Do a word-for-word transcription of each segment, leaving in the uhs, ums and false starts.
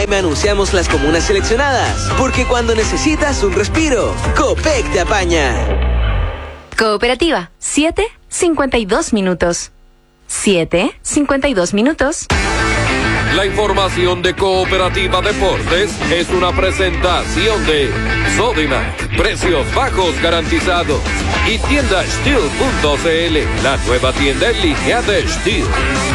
Jaime anunciamos las comunas seleccionadas, porque cuando necesitas un respiro, Copec te apaña. Cooperativa, siete cincuenta y dos minutos. siete cincuenta y dos minutos. La información de Cooperativa Deportes es una presentación de Sodimac, precios bajos garantizados, y tienda Steel punto c l, la nueva tienda en línea de Steel.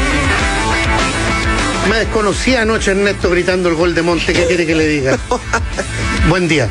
Me desconocí anoche Ernesto gritando el gol de Monte. ¿Qué quiere que le diga? Buen día.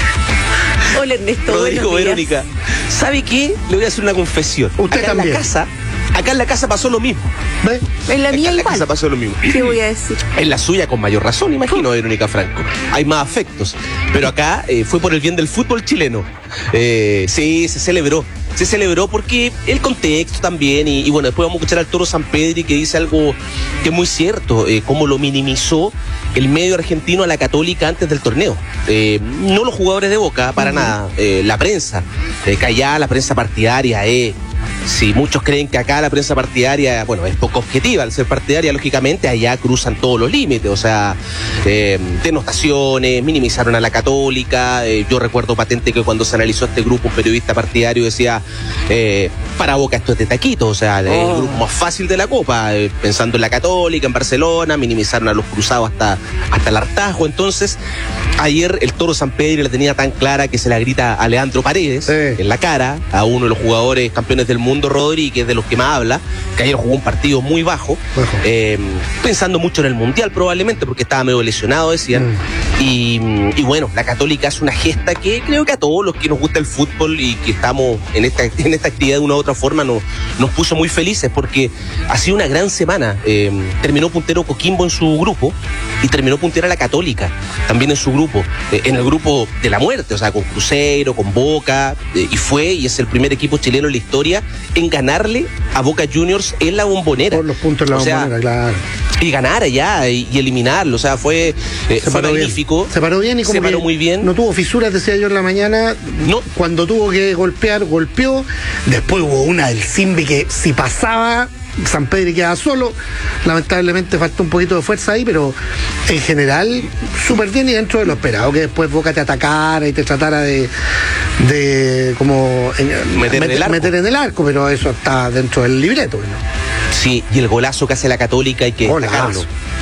Hola Ernesto. Rodrigo, Verónica, ¿sabe qué? Le voy a hacer una confesión. Usted acá también. En la casa, acá en la casa pasó lo mismo. ¿Ve? En la mía Acá en la igual. casa pasó lo mismo. ¿Qué voy a decir? En la suya con mayor razón, imagino, Verónica Franco. Hay más afectos. Pero acá eh, fue por el bien del fútbol chileno. Eh, sí, se celebró. Se celebró porque el contexto también, y, y bueno, después vamos a escuchar al Toro Sampedri, que dice algo que es muy cierto, eh, cómo lo minimizó el medio argentino a la Católica antes del torneo. Eh, no los jugadores de Boca, para uh-huh. nada, eh, la prensa, eh, callada, la prensa partidaria, eh. Si muchos creen que acá la prensa partidaria, bueno, es poco objetiva al ser partidaria, lógicamente allá cruzan todos los límites, o sea, eh, denostaciones, minimizaron a la Católica. Eh, yo recuerdo patente que cuando se analizó este grupo, un periodista partidario decía, eh, para Boca esto es de taquito, o sea, oh. el grupo más fácil de la Copa, eh, pensando en la Católica, en Barcelona, minimizaron a los cruzados hasta, hasta el hartazgo. Entonces, ayer el Toro Sampedri la tenía tan clara que se la grita a Leandro Paredes sí. en la cara, a uno de los jugadores campeones del mundo, Rodríguez, de los que más habla, que ayer jugó un partido muy bajo, eh, pensando mucho en el Mundial probablemente, porque estaba medio lesionado, decían, mm. y, y bueno, la Católica es una gesta que creo que a todos los que nos gusta el fútbol y que estamos en esta, en esta actividad de una u otra forma nos, nos puso muy felices, porque ha sido una gran semana. Eh, terminó puntero Coquimbo en su grupo y terminó puntera la Católica también en su grupo, eh, en el grupo de la muerte, o sea, con Cruzeiro, con Boca, eh, y fue y es el primer equipo chileno en la historia en ganarle a Boca Juniors en la Bombonera. Por los puntos en la o sea, Bombonera, claro. Y ganar allá y, y eliminarlo, o sea, fue, eh, se fue paró magnífico. Bien. Se paró bien y como se paró que muy bien. No tuvo fisuras, decía yo en la mañana. No. Cuando tuvo que golpear, golpeó. Después hubo una del Simbi que si pasaba, Sampedri quedaba solo. Lamentablemente faltó un poquito de fuerza ahí, pero en general súper bien y dentro de lo esperado, que después Boca te atacara y te tratara de de como en, meter, met, en el arco. meter en el arco, pero eso está dentro del libreto, ¿no? Sí, y el golazo que hace la Católica hay que destacarlo.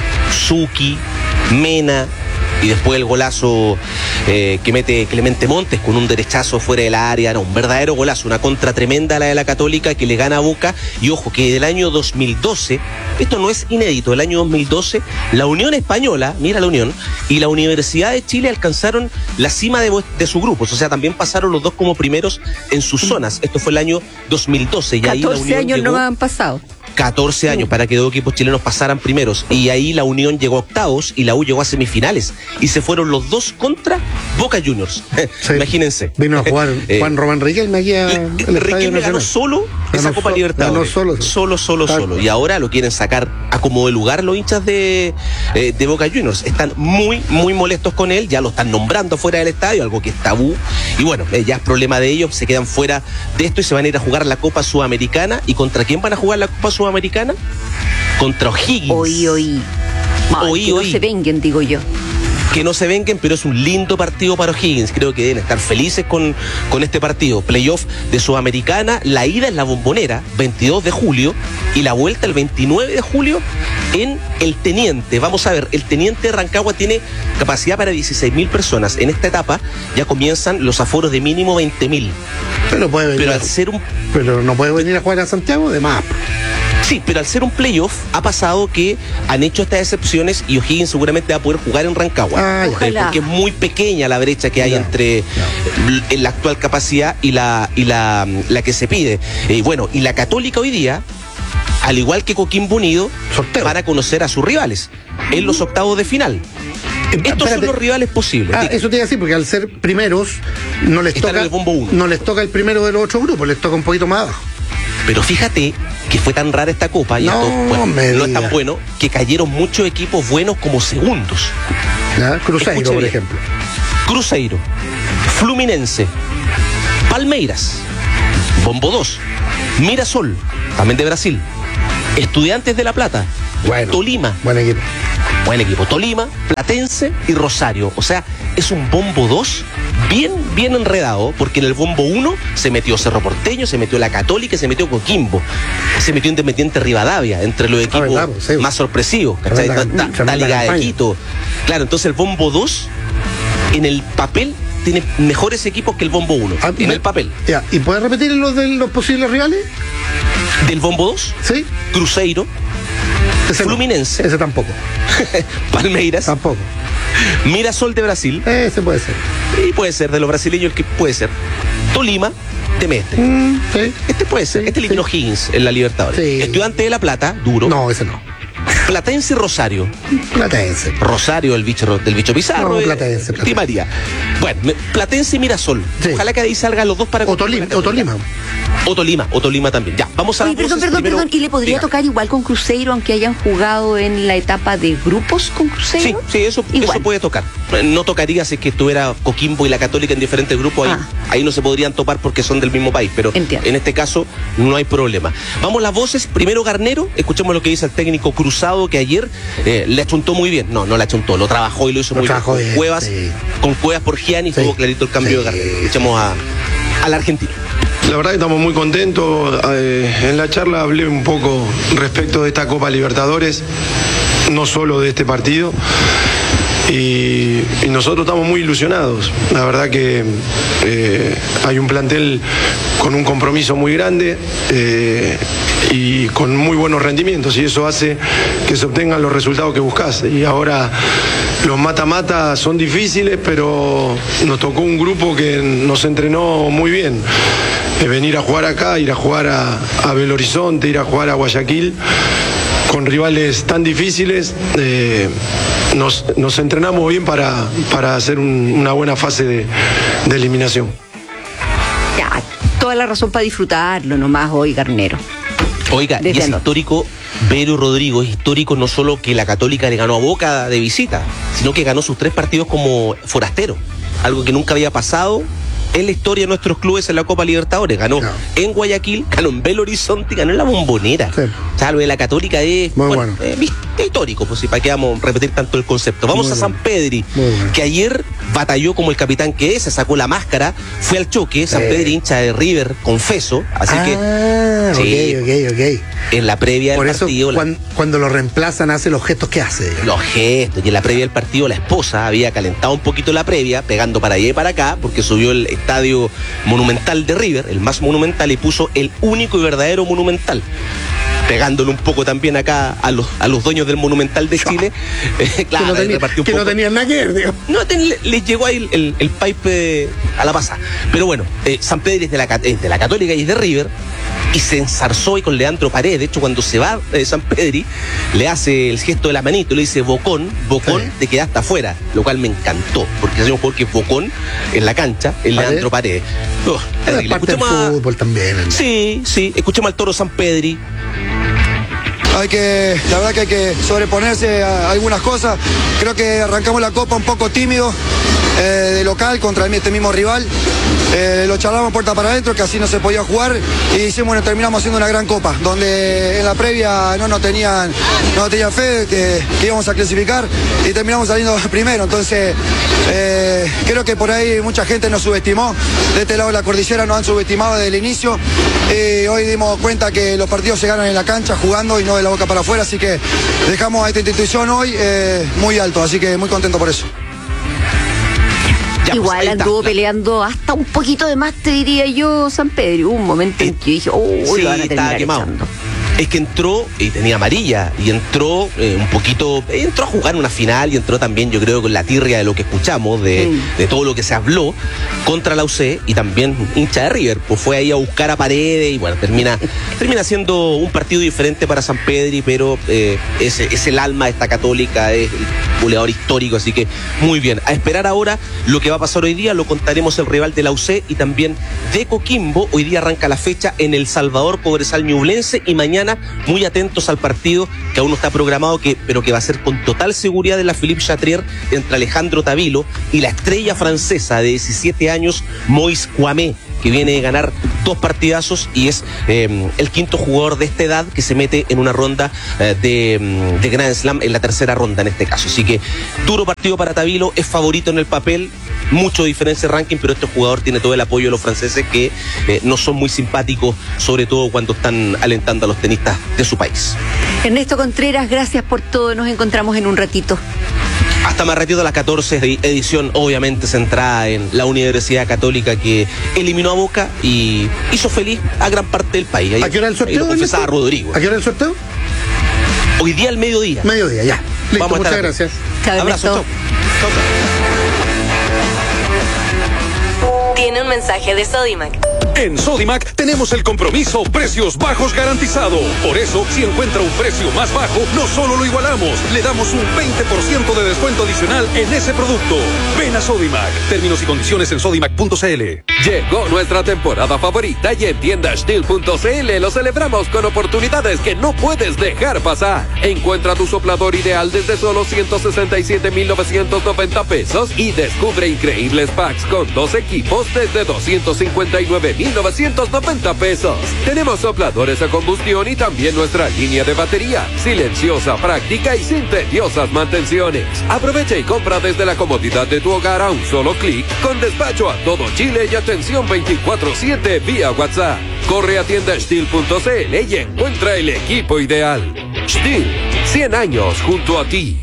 Suki, Mena, y después el golazo eh, que mete Clemente Montes con un derechazo fuera del área, no, un verdadero golazo, una contra tremenda la de la Católica que le gana a Boca. Y ojo que del año dos mil doce, esto no es inédito, del año dos mil doce la Unión Española, mira la Unión, y la Universidad de Chile alcanzaron la cima de, de sus grupos, o sea, también pasaron los dos como primeros en sus zonas. Esto fue el año dos mil doce y ahí la Unión años llegó, no me han pasado. catorce años para que dos equipos chilenos pasaran primeros, y ahí la Unión llegó a octavos y la U llegó a semifinales y se fueron los dos contra Boca Juniors. Sí. Imagínense. Vino a jugar Juan eh, Román Riquelme aquí a el Riquelme ganó solo esa ganó Copa so, Libertadores. Solo, solo, solo, Tal. solo. Y ahora lo quieren sacar a como de lugar los hinchas de, eh, de Boca Juniors. Están muy, muy molestos con él, ya lo están nombrando fuera del estadio, algo que es tabú. Y bueno, eh, ya es problema de ellos, se quedan fuera de esto y se van a ir a jugar la Copa Sudamericana. ¿Y contra quién van a jugar la Copa Sudamericana? Contra O'Higgins. Oí, oí. Ay, oí, que oí. no se venguen, digo yo. Que no se vengan, pero es un lindo partido para O'Higgins. Creo que deben estar felices con, con este partido. Playoff de Sudamericana, la ida en la Bombonera, veintidós de julio, y la vuelta el veintinueve de julio en el Teniente. Vamos a ver, el Teniente de Rancagua tiene capacidad para dieciséis mil personas. En esta etapa ya comienzan los aforos de mínimo veinte mil. Pero puede venir. Pero a, al ser un... Pero no puede venir a jugar a Santiago, de más. Sí, pero al ser un playoff ha pasado que han hecho estas excepciones y O'Higgins seguramente va a poder jugar en Rancagua. Ah, eh, porque es muy pequeña la brecha que hay no, entre no. la actual capacidad y la y la, la que se pide. Y eh, bueno, y la Católica hoy día, al igual que Coquimbo Unido, Sorteo. van a conocer a sus rivales en los octavos de final. Estos Espérate. son los rivales posibles. Ah, eso te iba a decir, porque al ser primeros no les Están toca en el bombo uno. no les toca el primero de los otros grupos, les toca un poquito más abajo. Pero fíjate que fue tan rara esta copa y no, esto bueno, me no diga. es tan bueno que cayeron muchos equipos buenos como segundos. ¿Ya? Cruzeiro, Escuche por bien. ejemplo. Cruzeiro, Fluminense, Palmeiras, Bombo dos, Mirasol, también de Brasil, Estudiantes de La Plata, bueno, Tolima, buen equipo. Buen equipo. Tolima, Platense y Rosario. O sea, es un bombo dos bien, bien enredado, porque en el bombo uno se metió Cerro Porteño, se metió la Católica y se metió Coquimbo. Se metió Independiente Rivadavia, entre los equipos verdad, sí. más sorpresivos. ¿Cachai? Tremenda- Da- da Liga de campaña. Quito. Claro, entonces el bombo dos, en el papel, tiene mejores equipos que el bombo uno. Ah, En me- el papel. Ya, ¿y puedes repetir los de los posibles rivales? Del bombo dos, Sí. Cruzeiro, Ese no. Fluminense. Ese tampoco. Palmeiras, Tampoco. Mirasol de Brasil, Ese puede ser. y puede ser de los brasileños el que puede ser. Tolima, de Mestre. Mm, sí. Este puede ser, Sí, este eliminó sí. Higgins en la Libertadores. Sí. Estudiante de La Plata, duro. No, ese no. Platense y Rosario. Platense. Rosario, el bicho del bicho Pizarro. No, eh, Platense, Platense. Di María. Bueno, me- Platense y Mirasol. Sí. Ojalá que ahí salgan los dos para. O Tolima. O Tolima. O Tolima, o Tolima también. Ya, vamos a Oye, las perdón, voces. perdón, Primero, perdón. ¿Y le podría diga. tocar igual con Cruzeiro, aunque hayan jugado en la etapa de grupos con Sí, Cruzeiro? sí, eso, Igual. eso puede tocar. No tocaría si es que estuviera Coquimbo y la Católica en diferentes grupos, ahí, Ah. ahí no se podrían topar porque son del mismo país, pero Entiendo. en este caso no hay problema. Vamos las voces, primero Garnero, escuchemos lo que dice el técnico Cruzado, que ayer eh, le achuntó muy bien, no, no le achuntó, lo trabajó y lo hizo Lo muy bien. trabajó Con bien, Cuevas, sí. con Cuevas por Gianni, Sí. estuvo clarito el cambio Sí. de Garnero. Escuchemos a, al argentino. La verdad que estamos muy contentos. Eh, en la charla hablé un poco respecto de esta Copa Libertadores, no solo de este partido. Y, y nosotros estamos muy ilusionados. La verdad que eh, hay un plantel con un compromiso muy grande eh, y con muy buenos rendimientos, y eso hace que se obtengan los resultados que buscas. Y ahora los mata-mata son difíciles, pero nos tocó un grupo que nos entrenó muy bien. Eh, venir a jugar acá, ir a jugar a, a Belo Horizonte, ir a jugar a Guayaquil, con rivales tan difíciles, eh, nos, nos entrenamos bien para, para hacer un- una buena fase de, de eliminación. Ya, toda la razón para disfrutarlo nomás hoy, Garnero. Oiga, y Desde es anoche. histórico, Vero Rodrigo, es histórico no solo que la Católica le ganó a Boca de visita, sino que ganó sus tres partidos como forastero, algo que nunca había pasado en la historia de nuestros clubes en la Copa Libertadores. Ganó No. en Guayaquil, ganó en Belo Horizonte y ganó en la Bombonera. Sí. O sea, lo de la Católica es Muy bueno. eh, vis- es histórico, pues si para qué vamos a repetir tanto el concepto. Vamos Muy a San bueno. Pedri, Muy bueno. que ayer batalló como el capitán que es, se sacó la máscara, fue al choque, San Sí. Pedri hincha de River, confeso, así que ah, sí. ok, ok, ok. en la previa del Por eso, partido... la- cuan- cuando lo reemplazan, hace los gestos que hace. los gestos, y en la previa del partido la esposa había calentado un poquito la previa, pegando para allá y para acá, porque subió el estadio monumental de River, el más monumental, y puso el único y verdadero monumental, pegándole un poco también acá a los, a los dueños del monumental de Chile. Eh, claro, que no, ahí tenía- repartió un que no poco. tenían nada que ver, digo. No, ten- le- les llegó ahí el, el, el pipe eh, a la pasada. Pero bueno, eh, San Pedro es de, la, ca- es de la Católica y es de River, y se ensarzó ahí con Leandro Paredes. De hecho, cuando se va eh, San Pedri, le hace el gesto de la manito, le dice Bocón, Bocón, Sí. te quedaste afuera, lo cual me encantó, porque es un jugador que es Bocón en la cancha, el Paredes. Leandro Paredes. Oh, Es terrible. parte del Escuchemos a- fútbol también. ¿no? Sí, sí, escuchemos al Toro San Pedri. Hay que, la verdad que hay que sobreponerse a algunas cosas. Creo que arrancamos la Copa un poco tímido, eh, de local contra este mismo rival. Eh, lo charlamos puerta para adentro, que así no se podía jugar, y hicimos, bueno, terminamos haciendo una gran Copa, donde en la previa no nos tenían, no nos tenían fe que, que íbamos a clasificar, y terminamos saliendo primero. Entonces, eh, creo que por ahí mucha gente nos subestimó. De este lado de la cordillera nos han subestimado desde el inicio, y hoy dimos cuenta que los partidos se ganan en la cancha, jugando, y no de la boca para afuera. Así que dejamos a esta institución hoy eh, muy alto, así que muy contento por eso. Ya, pues, Igual ahí está. anduvo La- peleando hasta un poquito de más, te diría yo, San Pedro. Hubo un momento en que dije, oh, Sí, lo van a estaba terminar quemado. echando. Es que entró y tenía amarilla, y entró eh, un poquito, eh, entró a jugar una final, y entró también, yo creo, con la tirria de lo que escuchamos, de, Mm. de todo lo que se habló contra la U C, y también hincha de River, pues fue ahí a buscar a Paredes, y bueno, termina, termina siendo un partido diferente para San Pedri, pero eh, es, es el alma de esta Católica, es el goleador histórico, así que muy bien. A esperar ahora lo que va a pasar hoy día, lo contaremos el rival de la U C y también de Coquimbo. Hoy día arranca la fecha en El Salvador, Cobresal Ñublense, y mañana muy atentos al partido que aún no está programado, que, pero que va a ser con total seguridad de la Philippe Chatrier entre Alejandro Tavilo y la estrella francesa de diecisiete años, Moïse Kouamé, que viene de ganar dos partidazos y es eh, el quinto jugador de esta edad que se mete en una ronda eh, de, de Grand Slam, en la tercera ronda en este caso. Así que duro partido para Tabilo, es favorito en el papel, mucho diferencia de ranking, pero este jugador tiene todo el apoyo de los franceses que eh, no son muy simpáticos, sobre todo cuando están alentando a los tenistas de su país. Ernesto Contreras, gracias por todo. Nos encontramos en un ratito. Hasta más ratito, a las catorce, edición obviamente centrada en la Universidad Católica que eliminó a Boca y hizo feliz a gran parte del país. Ahí, ¿A qué hora el sorteo? Ahí lo confesaba Rodrigo. ¿A qué hora el sorteo? Hoy día al mediodía. Mediodía, ya. Listo, Vamos a muchas estar gracias. Chao, Abrazo, Ernesto. chau. Chau, chau. Tiene un mensaje de Sodimac. En Sodimac tenemos el compromiso precios bajos garantizado. Por eso, si encuentra un precio más bajo, no solo lo igualamos, le damos un veinte por ciento de descuento adicional en ese producto. Ven a Sodimac. Términos y condiciones en sodimac punto c l. Llegó nuestra temporada favorita y en tienda steel punto c l lo celebramos con oportunidades que no puedes dejar pasar. Encuentra tu soplador ideal desde solo ciento sesenta y siete mil novecientos noventa pesos y descubre increíbles packs con dos equipos desde doscientos cincuenta y nueve mil novecientos noventa pesos. Tenemos sopladores a combustión y también nuestra línea de batería, silenciosa, práctica y sin tediosas mantenciones. Aprovecha y compra desde la comodidad de tu hogar a un solo clic, con despacho a todo Chile y atención veinticuatro siete vía WhatsApp. Corre a tienda steel punto c l y encuentra el equipo ideal. Steel, cien años junto a ti.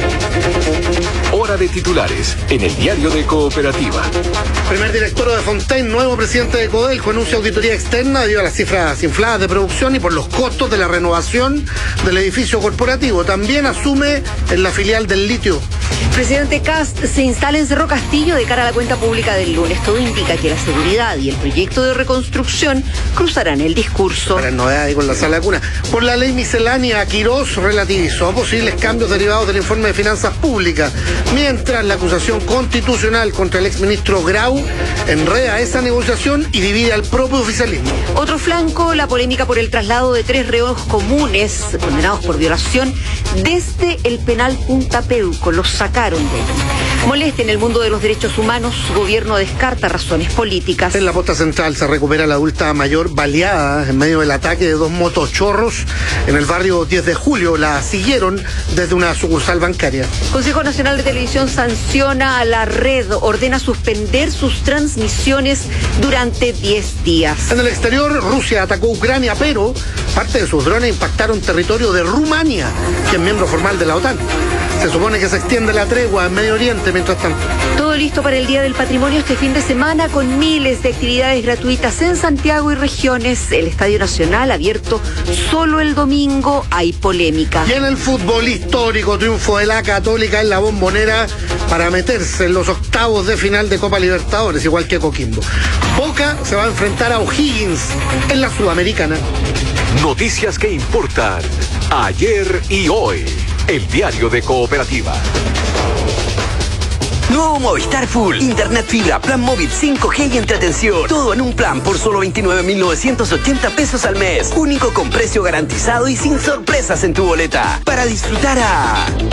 Hora de titulares en el diario de Cooperativa. Primer director de Fontaine, nuevo presidente de Codelco, anuncia auditoría externa debido a las cifras infladas de producción y por los costos de la renovación del edificio corporativo. También asume en la filial del litio. Presidente Kast se instala en Cerro Castillo de cara a la cuenta pública del lunes. Todo indica que la seguridad y el proyecto de reconstrucción cruzarán el discurso. Para novedades con la sala de cuna. Por la ley miscelánea, Quirós relativizó posibles cambios derivados del informe de finanzas públicas, mientras la acusación constitucional contra el exministro Grau enreda esa negociación y divide al propio oficialismo. Otro flanco, la polémica por el traslado de tres reos comunes condenados por violación desde el penal Punta Peuco. Los sacaron de ahí. Molesta en el mundo de los derechos humanos, su gobierno descarta razones políticas. En la posta central se recupera la adulta mayor baleada en medio del ataque de dos motochorros en el barrio diez de julio. La siguieron desde una sucursal bancaria. Consejo Nacional de Televisión sanciona a la red, ordena suspender sus transmisiones durante diez días. En el exterior, Rusia atacó Ucrania, pero parte de sus drones impactaron territorio de Rumania, que es miembro formal de la OTAN. Se supone que se extiende la tregua en Medio Oriente mientras tanto. Todo listo para el Día del Patrimonio este fin de semana con miles de actividades gratuitas en Santiago y regiones. El Estadio Nacional abierto solo el domingo. Hay polémica. Y en el fútbol histórico, triunfo de la Católica en la Bombonera para meterse en los octavos de final de Copa Libertadores, igual que Coquimbo. Boca se va a enfrentar a O'Higgins en la Sudamericana. Noticias que importan ayer y hoy. El diario de Cooperativa. Nuevo Movistar Full. Internet fibra, plan móvil cinco G y entretención. Todo en un plan por solo veintinueve mil novecientos ochenta pesos al mes. Único con precio garantizado y sin sorpresas en tu boleta. Para disfrutar a...